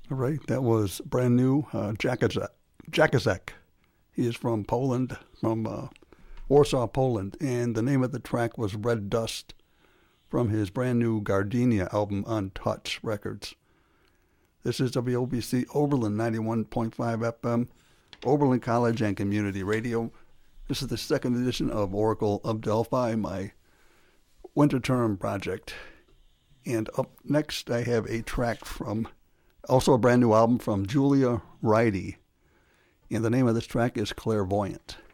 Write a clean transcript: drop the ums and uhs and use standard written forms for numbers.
All right, that was brand new Jakazek. He is from Poland, from Warsaw, Poland, and the name of the track was Red Dust from his brand new Gardenia album on Touch Records. This is WOBC Oberlin 91.5 FM, Oberlin College and Community Radio. This is the second edition of Oracle of Delphi, my winter term project. And up next, I have a track from, also a brand new album from Julia Ridey. And the name of this track is Clairvoyant.